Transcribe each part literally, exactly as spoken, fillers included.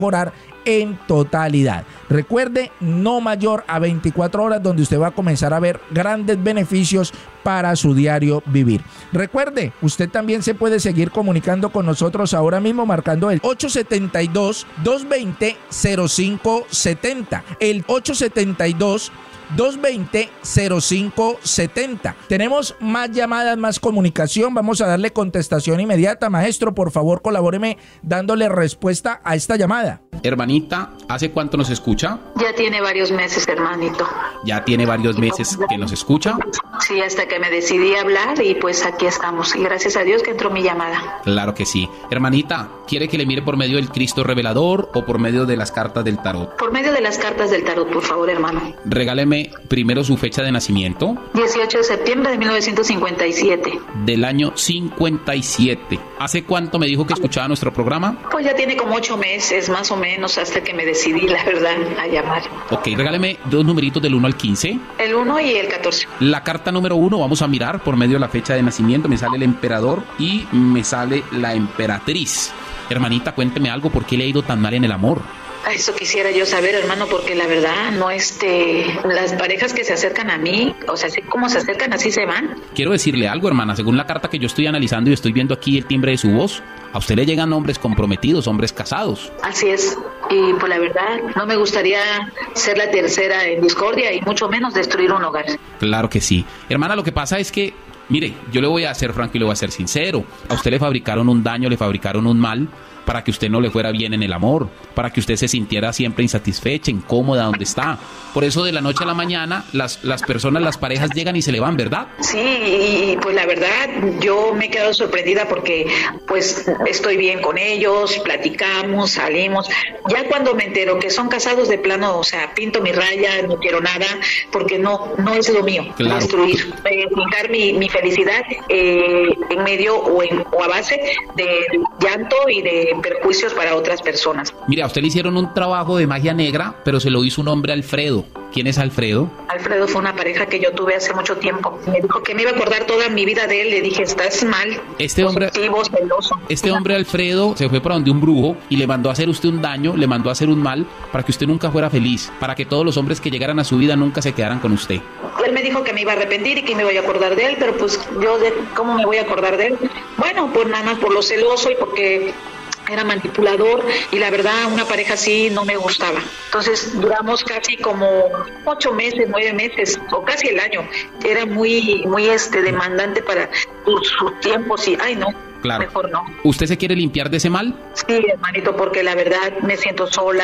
mejorar en totalidad. Recuerde, no mayor a veinticuatro horas, donde usted va a comenzar a ver grandes beneficios para su diario vivir. Recuerde, usted también se puede seguir comunicando con nosotros ahora mismo marcando el ocho siete dos, dos dos cero, cero cinco siete cero, el ocho siete dos, dos dos cero, cero cinco siete cero. Tenemos más llamadas, más comunicación. Vamos a darle contestación inmediata. Maestro, por favor, colabóreme dándole respuesta a esta llamada. Hermanita, ¿hace cuánto nos escucha? Ya tiene varios meses, hermanito. ¿Ya tiene varios meses que nos escucha? Sí, hasta que me decidí a hablar y pues aquí estamos. Y gracias a Dios que entró mi llamada. Claro que sí. Hermanita, ¿quiere que le mire por medio del Cristo revelador o por medio de las cartas del tarot? Por medio de las cartas del tarot, por favor, hermano. Regáleme primero su fecha de nacimiento. dieciocho de septiembre de mil novecientos cincuenta y siete. Del año cincuenta y siete. ¿Hace cuánto me dijo que escuchaba nuestro programa? Pues ya tiene como ocho meses, más o menos, hasta que me decidí, la verdad, a llamar. Ok, regáleme dos numeritos del uno al quince. El uno y el catorce. La carta número uno, vamos a mirar por medio de la fecha de nacimiento. Me sale el emperador y me sale la emperatriz. Hermanita, cuénteme algo, ¿por qué le ha ido tan mal en el amor? Eso quisiera yo saber, hermano, porque la verdad, no este, las parejas que se acercan a mí, o sea, así como se acercan, así se van. Quiero decirle algo, hermana, según la carta que yo estoy analizando y estoy viendo aquí el timbre de su voz, a usted le llegan hombres comprometidos, hombres casados. Así es, y pues la verdad, no me gustaría ser la tercera en discordia y mucho menos destruir un hogar. Claro que sí. Hermana, lo que pasa es que, mire, yo le voy a ser franco y le voy a ser sincero. A usted le fabricaron un daño, le fabricaron un mal para que usted no le fuera bien en el amor, para que usted se sintiera siempre insatisfecha, incómoda donde está. Por eso de la noche a la mañana las, las personas, las parejas llegan y se le van, ¿verdad? Sí, y pues la verdad yo me he quedado sorprendida porque pues estoy bien con ellos, platicamos, salimos. Ya cuando me entero que son casados de plano, o sea, pinto mi raya, no quiero nada, porque no no es lo mío, claro. Destruir, eh, fijar mi, mi felicidad eh, en medio o, en, o a base de llanto y de perjuicios para otras personas. Mira, a usted le hicieron un trabajo de magia negra, pero se lo hizo un hombre, Alfredo. ¿Quién es Alfredo? Alfredo fue una pareja que yo tuve hace mucho tiempo. Me dijo que me iba a acordar toda mi vida de él. Le dije, estás mal. Este hombre, positivo, celoso. Este hombre, Alfredo, se fue para donde un brujo y le mandó a hacer usted un daño, le mandó a hacer un mal para que usted nunca fuera feliz, para que todos los hombres que llegaran a su vida nunca se quedaran con usted. Él me dijo que me iba a arrepentir y que me iba a acordar de él, pero pues yo, de, ¿cómo me voy a acordar de él? Bueno, pues nada más por lo celoso y porque era manipulador, y la verdad una pareja así no me gustaba. Entonces duramos casi como ocho meses, nueve meses o casi el año. Era muy muy este demandante para sus, sus tiempos y ay no. Claro. Mejor no. ¿Usted se quiere limpiar de ese mal? Sí, hermanito, porque la verdad me siento sola.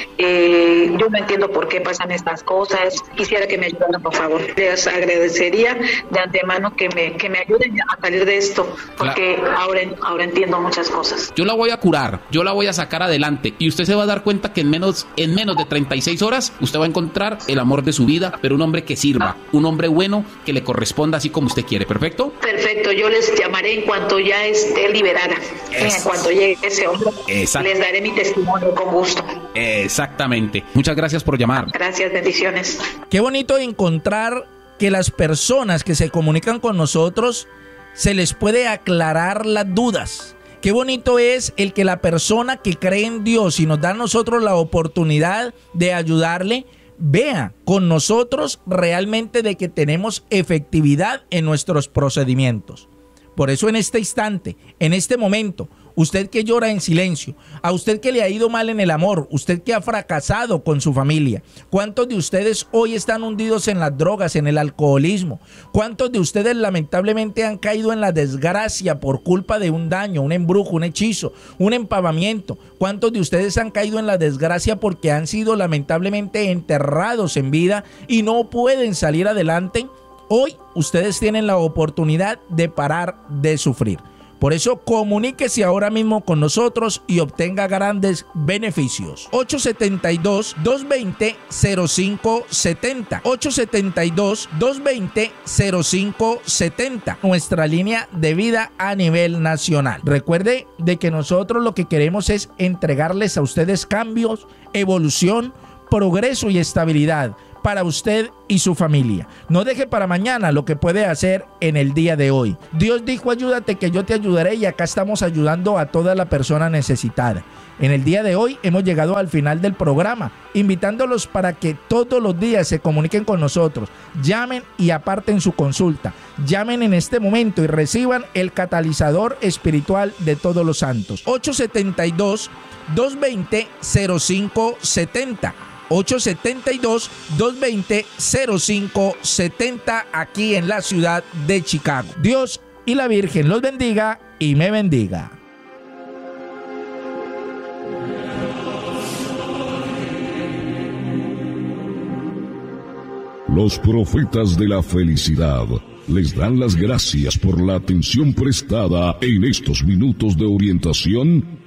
Eh, yo no entiendo por qué pasan estas cosas. Quisiera que me ayudaran, por favor. Les agradecería de antemano que me que me ayuden a salir de esto, porque claro. ahora ahora entiendo muchas cosas. Yo la voy a curar, yo la voy a sacar adelante y usted se va a dar cuenta que en menos en menos de treinta y seis horas usted va a encontrar el amor de su vida, pero un hombre que sirva, un hombre bueno que le corresponda así como usted quiere. ¿Perfecto? Perfecto. Yo les llamaré en cuanto ya es esté liberada. En cuanto llegue ese hombre, Exacto. les daré mi testimonio con gusto. Exactamente. Muchas gracias por llamar. Gracias, bendiciones. Qué bonito encontrar que las personas que se comunican con nosotros se les puede aclarar las dudas. Qué bonito es el que la persona que cree en Dios y nos da a nosotros la oportunidad de ayudarle, vea con nosotros realmente de que tenemos efectividad en nuestros procedimientos. Por eso en este instante, en este momento, usted que llora en silencio, a usted que le ha ido mal en el amor, usted que ha fracasado con su familia, ¿cuántos de ustedes hoy están hundidos en las drogas, en el alcoholismo? ¿Cuántos de ustedes lamentablemente han caído en la desgracia por culpa de un daño, un embrujo, un hechizo, un empavamiento? ¿Cuántos de ustedes han caído en la desgracia porque han sido lamentablemente enterrados en vida y no pueden salir adelante? Hoy ustedes tienen la oportunidad de parar de sufrir. Por eso comuníquese ahora mismo con nosotros y obtenga grandes beneficios. ocho siete dos, dos dos cero, cero cinco siete cero. ocho siete dos, dos dos cero, cero cinco siete cero. Nuestra línea de vida a nivel nacional. Recuerde de que nosotros lo que queremos es entregarles a ustedes cambios, evolución, progreso y estabilidad. para usted y su familia. No deje para mañana lo que puede hacer en el día de hoy. Dios dijo, ayúdate que yo te ayudaré, y acá estamos ayudando a toda la persona necesitada. En el día de hoy hemos llegado al final del programa, invitándolos para que todos los días se comuniquen con nosotros, llamen y aparten su consulta. Llamen en este momento y reciban el catalizador espiritual de todos los santos. ocho siete dos, dos dos cero, cero cinco siete cero. ocho siete dos, dos dos cero, cero cinco siete cero, aquí en la ciudad de Chicago. Dios y la Virgen los bendiga y me bendiga. Los profetas de la felicidad les dan las gracias por la atención prestada en estos minutos de orientación